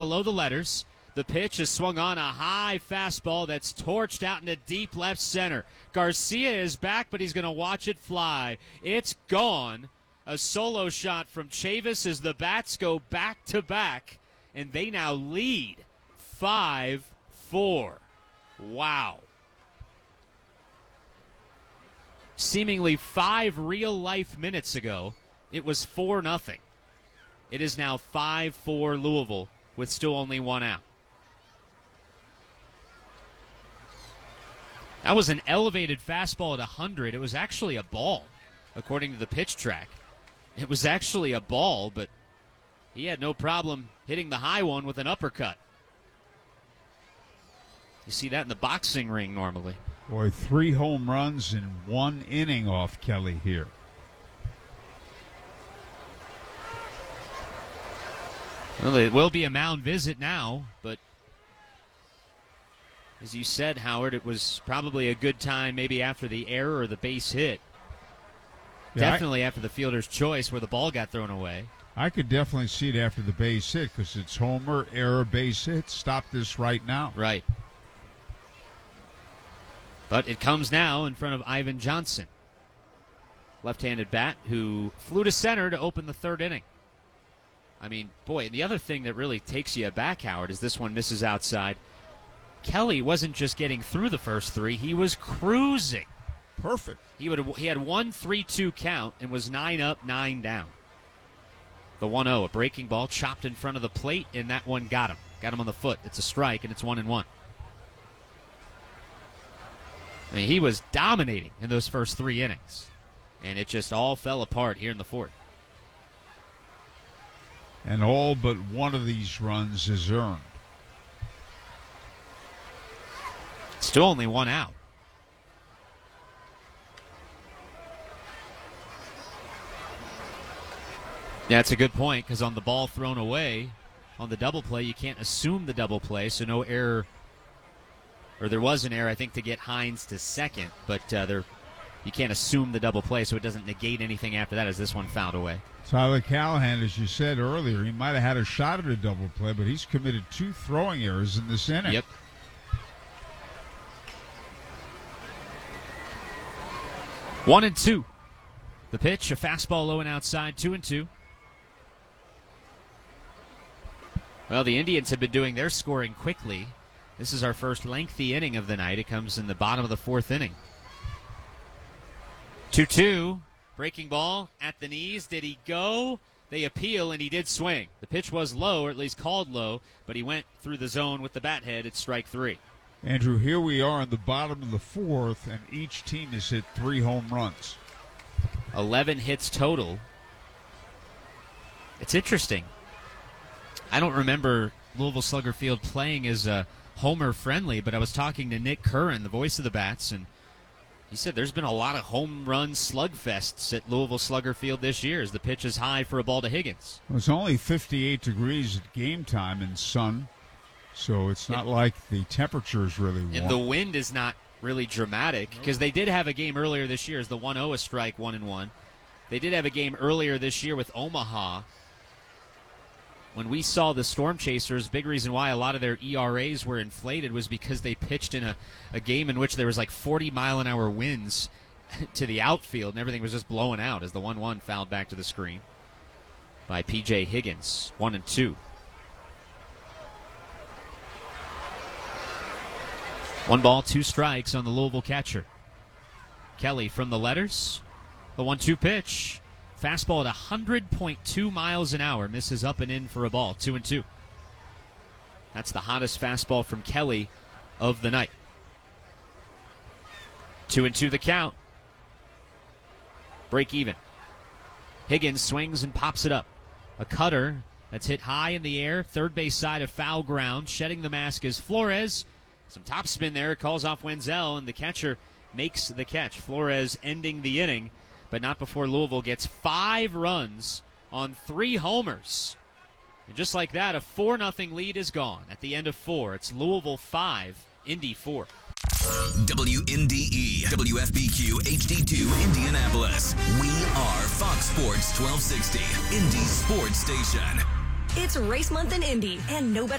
below the letters. The pitch is swung on, a high fastball that's torched out into deep left center. Garcia is back, but he's going to watch it fly. It's gone. A solo shot from Chavis as the bats go back-to-back, and they now lead 5-4. Wow. Seemingly 5 real-life minutes ago, it was 4-0. It is now 5-4 Louisville with still only one out. That was an elevated fastball at 100. It was actually a ball, according to the pitch track. It was actually a ball, but he had no problem hitting the high one with an uppercut. You see that in the boxing ring normally. Boy, 3 home runs in 1 inning off Kelly here. Well, it will be a mound visit now, but as you said, Howard, it was probably a good time maybe after the error or the base hit. Yeah, definitely after the fielder's choice where the ball got thrown away. I could definitely see it after the base hit because it's homer, error, base hit. Stop this right now. Right. But it comes now in front of Ivan Johnson. Left-handed bat who flew to center to open the 3rd inning. I mean, boy, the other thing that really takes you aback, Howard, is this one misses outside. Kelly wasn't just getting through the first 3, he was cruising. Perfect. He had 1-3-2 count and was 9 up, 9 down. The 1-0, a breaking ball chopped in front of the plate, and that one got him. Got him on the foot. It's a strike, and it's 1-1. I mean, he was dominating in those first 3 innings, and it just all fell apart here in the 4th. And all but one of these runs is earned. Still only 1 out. Yeah, that's a good point, because on the ball thrown away, on the double play, you can't assume the double play, so no error. Or there was an error, I think, to get Hines to second, but you can't assume the double play, so it doesn't negate anything after that as this one fouled away. Tyler Callahan, as you said earlier, he might have had a shot at a double play, but he's committed 2 throwing errors in this inning. Yep. One and two. The pitch, a fastball low and outside, 2-2. Well, the Indians have been doing their scoring quickly. This is our first lengthy inning of the night. It comes in the bottom of the 4th inning. 2-2. Breaking ball at the knees. Did he go? They appeal, and he did swing. The pitch was low, or at least called low, but he went through the zone with the bat head at strike 3. Andrew, here we are in the bottom of the 4th, and each team has hit 3 home runs. 11 hits total. It's interesting. I don't remember Louisville Slugger Field playing as a homer-friendly, but I was talking to Nick Curran, the voice of the Bats, and he said there's been a lot of home run slugfests at Louisville Slugger Field this year as the pitch is high for a ball to Higgins. Well, it's only 58 degrees at game time in sun, so it's not like the temperature is really warm. And the wind is not really dramatic because they did have a game earlier this year as the 1-0 a strike 1-1. They did have a game earlier this year with Omaha. When we saw the Storm Chasers, big reason why a lot of their ERAs were inflated was because they pitched in a game in which there was like 40-mile-an-hour winds to the outfield, and everything was just blowing out as the 1-1 fouled back to the screen by P.J. Higgins, 1-2. 1 ball, 2 strikes on the Louisville catcher. Kelly from the letters. The 1-2 pitch. Fastball at 100.2 miles an hour. Misses up and in for a ball. 2-2. That's the hottest fastball from Kelly of the night. 2-2 the count. Break even. Higgins swings and pops it up. A cutter that's hit high in the air. Third base side of foul ground. Shedding the mask is Flores. Some topspin there. Calls off Wenzel, and the catcher makes the catch. Flores ending the inning, but not before Louisville gets 5 runs on 3 homers. And just like that, a 4-0 lead is gone. At the end of 4, it's Louisville 5, Indy 4. WNDE, WFBQ, HD2, Indianapolis. We are Fox Sports 1260, Indy Sports Station. It's race month in Indy, and no better